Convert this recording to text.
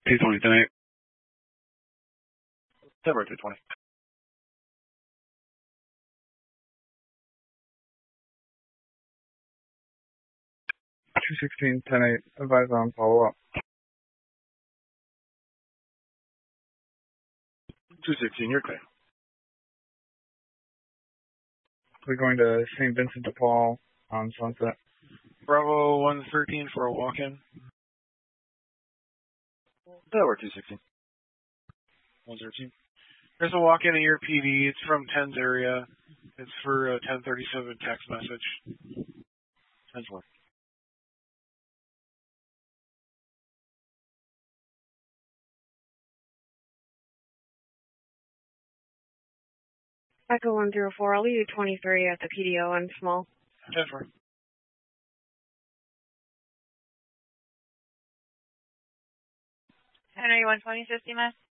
220 tonight. Denver 220. 216, 10-8, advise on follow-up. 216, you're clear. We're going to St. Vincent de Paul on Sunset. Bravo 113 for a walk-in. Denver 216. 113. There's a walk-in at your PD. It's from 10's area. It's for a 1037 text message. 10's one. Echo 104, I'll leave you 23 at the PDO on small. 10-4. Henry 120, 50 miss.